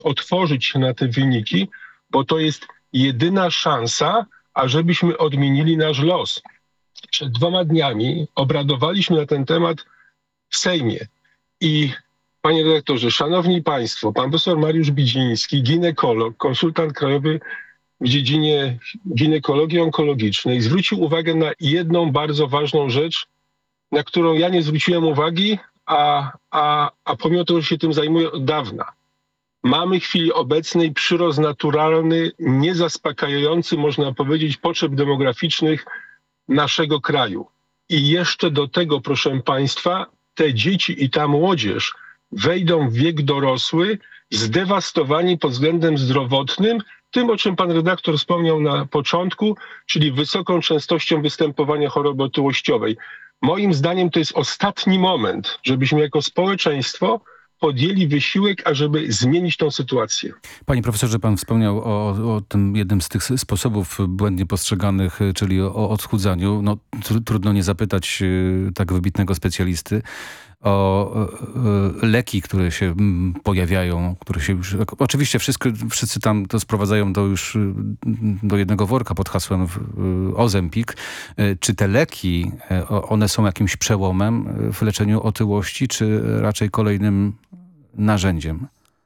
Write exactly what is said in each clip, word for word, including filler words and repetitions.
otworzyć się na te wyniki, bo to jest jedyna szansa, ażebyśmy odmienili nasz los. Przed dwoma dniami obradowaliśmy na ten temat w Sejmie i panie redaktorze, szanowni państwo, pan profesor Mariusz Bidziński, ginekolog, konsultant krajowy w dziedzinie ginekologii onkologicznej, zwrócił uwagę na jedną bardzo ważną rzecz, na którą ja nie zwróciłem uwagi, a, a, a pomimo tego, że się tym zajmuję od dawna. Mamy w chwili obecnej przyrost naturalny, niezaspokajający, można powiedzieć, potrzeb demograficznych naszego kraju. I jeszcze do tego, proszę państwa, te dzieci i ta młodzież wejdą w wiek dorosły, zdewastowani pod względem zdrowotnym, tym, o czym pan redaktor wspomniał na początku, czyli wysoką częstością występowania choroby otyłościowej. Moim zdaniem to jest ostatni moment, żebyśmy jako społeczeństwo podjęli wysiłek, ażeby zmienić tą sytuację. Panie profesorze, pan wspomniał o, o tym jednym z tych sposobów błędnie postrzeganych, czyli o, o odchudzaniu. No, tr trudno nie zapytać tak wybitnego specjalisty o e, leki, które się m, pojawiają, które się już... Oczywiście wszystko, wszyscy tam to sprowadzają do już do jednego worka pod hasłem e, Ozempik. E, czy te leki, e, one są jakimś przełomem w leczeniu otyłości, czy raczej kolejnym narzędziem?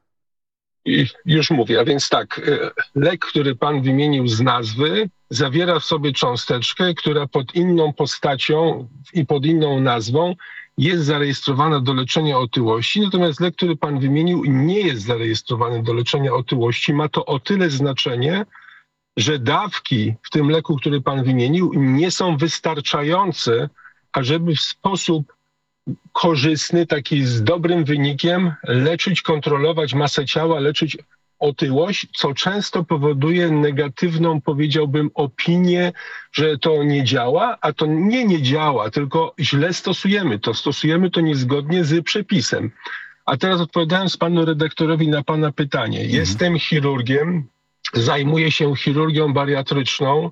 I już mówię, a więc tak, lek, który pan wymienił z nazwy, zawiera w sobie cząsteczkę, która pod inną postacią i pod inną nazwą jest zarejestrowana do leczenia otyłości, natomiast lek, który pan wymienił, nie jest zarejestrowany do leczenia otyłości. Ma to o tyle znaczenie, że dawki w tym leku, który pan wymienił, nie są wystarczające, ażeby w sposób korzystny, taki z dobrym wynikiem leczyć, kontrolować masę ciała, leczyć otyłość, co często powoduje negatywną, powiedziałbym, opinię, że to nie działa, a to nie nie działa, tylko źle stosujemy to. Stosujemy to niezgodnie z przepisem. A teraz odpowiadając panu redaktorowi na pana pytanie. Mhm. Jestem chirurgiem, zajmuję się chirurgią bariatryczną,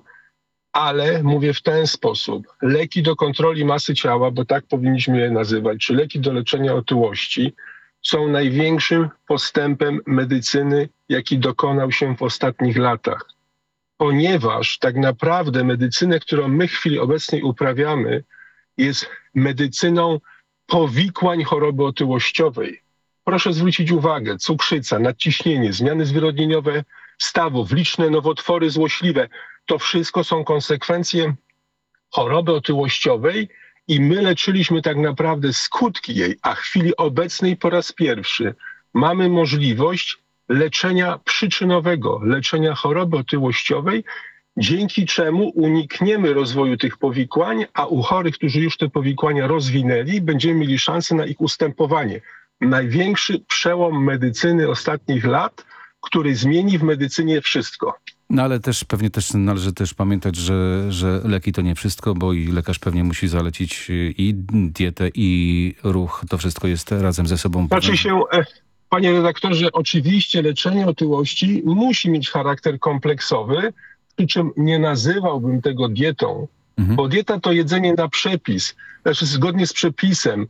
ale mówię w ten sposób. Leki do kontroli masy ciała, bo tak powinniśmy je nazywać, czy leki do leczenia otyłości, są największym postępem medycyny, jaki dokonał się w ostatnich latach. Ponieważ tak naprawdę medycynę, którą my w chwili obecnej uprawiamy, jest medycyną powikłań choroby otyłościowej. Proszę zwrócić uwagę, cukrzyca, nadciśnienie, zmiany zwyrodnieniowe stawów, liczne nowotwory złośliwe, to wszystko są konsekwencje choroby otyłościowej i my leczyliśmy tak naprawdę skutki jej, a w chwili obecnej po raz pierwszy mamy możliwość leczenia przyczynowego, leczenia choroby otyłościowej, dzięki czemu unikniemy rozwoju tych powikłań, a u chorych, którzy już te powikłania rozwinęli, będziemy mieli szansę na ich ustępowanie. Największy przełom medycyny ostatnich lat, który zmieni w medycynie wszystko. No ale też pewnie też należy też pamiętać, że, że leki to nie wszystko, bo i lekarz pewnie musi zalecić i dietę, i ruch. To wszystko jest razem ze sobą. Znaczy się, panie redaktorze, oczywiście leczenie otyłości musi mieć charakter kompleksowy, przy czym nie nazywałbym tego dietą, mhm. bo dieta to jedzenie na przepis, znaczy zgodnie z przepisem.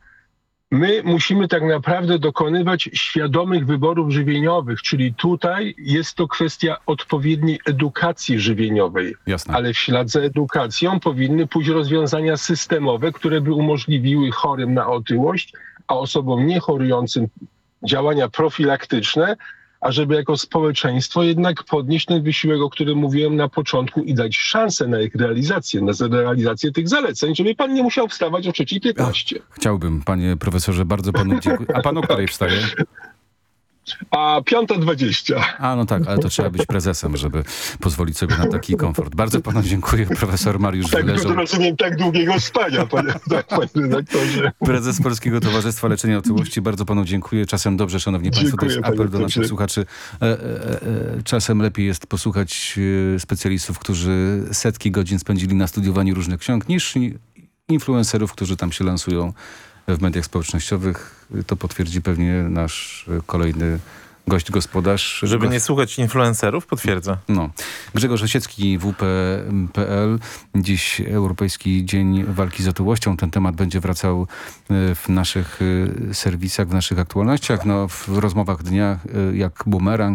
My musimy tak naprawdę dokonywać świadomych wyborów żywieniowych, czyli tutaj jest to kwestia odpowiedniej edukacji żywieniowej. Jasne. Ale w ślad za edukacją powinny pójść rozwiązania systemowe, które by umożliwiły chorym na otyłość, a osobom niechorującym działania profilaktyczne, ażeby jako społeczeństwo jednak podnieść ten wysiłek, o którym mówiłem na początku i dać szansę na ich realizację, na realizację tych zaleceń, żeby pan nie musiał wstawać o trzeciej piętnaście. Chciałbym, panie profesorze, bardzo panu dziękuję. A pan o której wstaje? A piąta dwadzieścia. A no tak, ale to trzeba być prezesem, żeby pozwolić sobie na taki komfort. Bardzo panu dziękuję, profesor Mariusz Tak, Wyleżał. to rozumiem tak długiego spania, panie, tak, panie redaktorze. Prezes Polskiego Towarzystwa Leczenia Otyłości. Bardzo panu dziękuję. Czasem dobrze, szanowni państwo, Dziękuję, to jest apel do naszych dobrze. słuchaczy. E, e, e, czasem lepiej jest posłuchać e, specjalistów, którzy setki godzin spędzili na studiowaniu różnych ksiąg, niż influencerów, którzy tam się lansują w mediach społecznościowych. To potwierdzi pewnie nasz kolejny gość gospodarz. Żeby nie słuchać influencerów, potwierdza. No. Grzegorz Osiecki, W P kropka P L. Dziś Europejski Dzień Walki z Otyłością. Ten temat będzie wracał w naszych serwisach, w naszych aktualnościach. No, w rozmowach dnia jak bumerang.